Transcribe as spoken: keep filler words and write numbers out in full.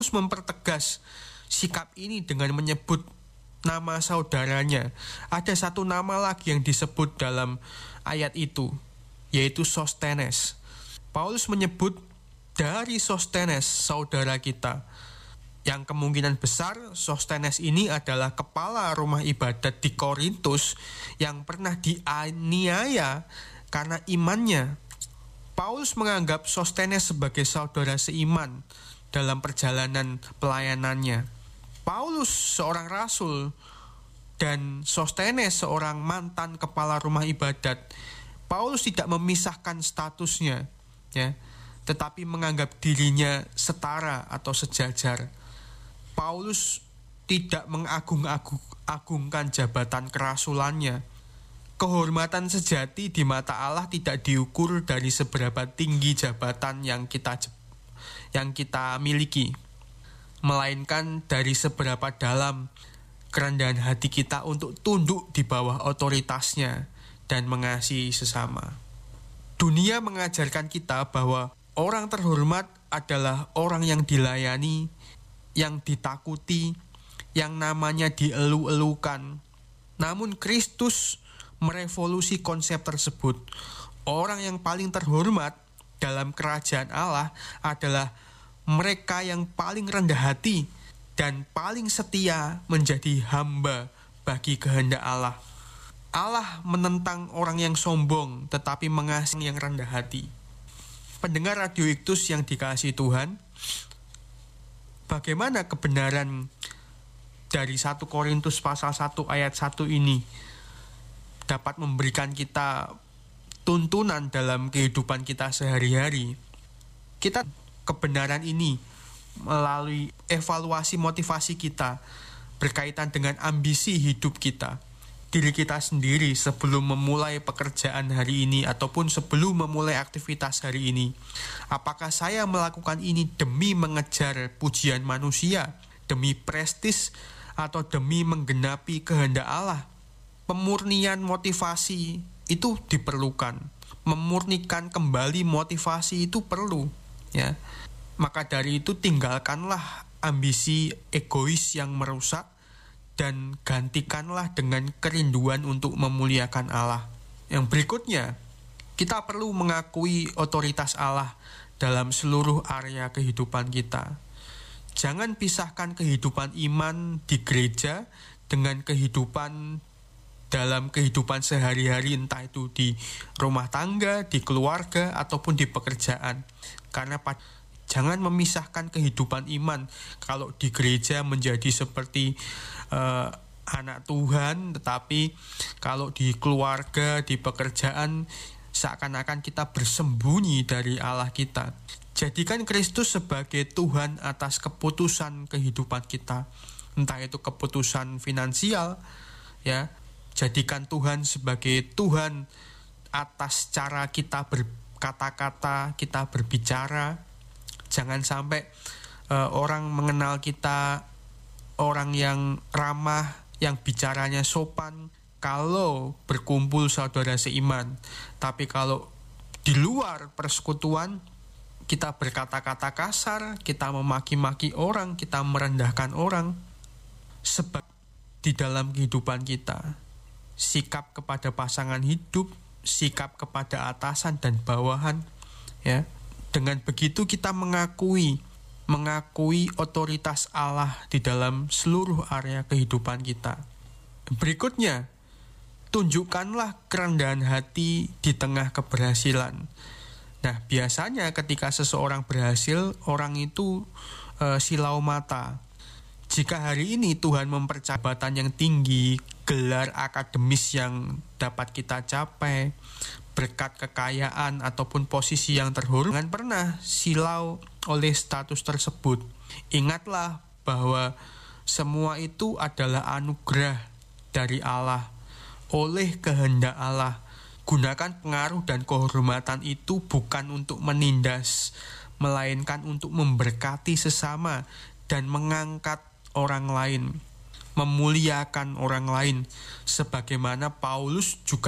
mempertegas sikap ini dengan menyebut nama saudaranya. Ada satu nama lagi yang disebut dalam ayat itu, yaitu Sostenes. Paulus menyebut dari Sostenes, saudara kita, yang kemungkinan besar Sostenes ini adalah kepala rumah ibadat di Korintus yang pernah dianiaya karena imannya. Paulus menganggap Sostenes sebagai saudara seiman dalam perjalanan pelayanannya. Paulus seorang rasul dan Sostenes seorang mantan kepala rumah ibadat. Paulus tidak memisahkan statusnya, ya, tetapi menganggap dirinya setara atau sejajar. Paulus tidak mengagung-agungkan jabatan kerasulannya. Kehormatan sejati di mata Allah tidak diukur dari seberapa tinggi jabatan yang kita yang kita miliki, melainkan dari seberapa dalam kerendahan hati kita untuk tunduk di bawah otoritasnya dan mengasihi sesama. Dunia mengajarkan kita bahwa orang terhormat adalah orang yang dilayani, yang ditakuti, yang namanya dielu-elukan. Namun Kristus merevolusi konsep tersebut. Orang yang paling terhormat dalam kerajaan Allah adalah mereka yang paling rendah hati dan paling setia menjadi hamba bagi kehendak Allah. Allah menentang orang yang sombong tetapi mengasihi yang rendah hati. Pendengar Radio Iktus yang dikasihi Tuhan, bagaimana kebenaran dari satu Korintus pasal satu ayat satu ini dapat memberikan kita tuntunan dalam kehidupan kita sehari-hari? Kita kebenaran ini melalui evaluasi motivasi kita berkaitan dengan ambisi hidup kita, diri kita sendiri sebelum memulai pekerjaan hari ini ataupun sebelum memulai aktivitas hari ini. Apakah saya melakukan ini demi mengejar pujian manusia, demi prestis, atau demi menggenapi kehendak Allah? Pemurnian motivasi itu diperlukan. Memurnikan kembali motivasi itu perlu, ya. Maka dari itu tinggalkanlah ambisi egois yang merusak dan gantikanlah dengan kerinduan untuk memuliakan Allah. Yang berikutnya, kita perlu mengakui otoritas Allah dalam seluruh area kehidupan kita. Jangan pisahkan kehidupan iman di gereja dengan kehidupan dalam kehidupan sehari-hari, entah itu di rumah tangga, di keluarga, ataupun di pekerjaan. Karena jangan memisahkan kehidupan iman. Kalau di gereja menjadi seperti uh, anak Tuhan, tetapi kalau di keluarga, di pekerjaan, seakan-akan kita bersembunyi dari Allah kita. Jadikan Kristus sebagai Tuhan atas keputusan kehidupan kita, entah itu keputusan finansial, ya. Jadikan Tuhan sebagai Tuhan atas cara kita berkata-kata, kita berbicara. Jangan sampai uh, orang mengenal kita orang yang ramah, yang bicaranya sopan kalau berkumpul saudara seiman. Tapi kalau di luar persekutuan kita berkata-kata kasar, kita memaki-maki orang, kita merendahkan orang. Sebab di dalam kehidupan kita, sikap kepada pasangan hidup, sikap kepada atasan dan bawahan, ya. Dengan begitu kita mengakui mengakui otoritas Allah di dalam seluruh area kehidupan kita. Berikutnya, tunjukkanlah kerendahan hati di tengah keberhasilan. Nah, biasanya ketika seseorang berhasil, orang itu e, silau mata. Jika hari ini Tuhan mempercayakan jabatan yang tinggi, gelar akademis yang dapat kita capai, berkat kekayaan ataupun posisi yang terhormat, jangan pernah silau oleh status tersebut. Ingatlah bahwa semua itu adalah anugerah dari Allah, oleh kehendak Allah. Gunakan pengaruh dan kehormatan itu bukan untuk menindas, melainkan untuk memberkati sesama dan mengangkat orang lain, memuliakan orang lain, sebagaimana Paulus juga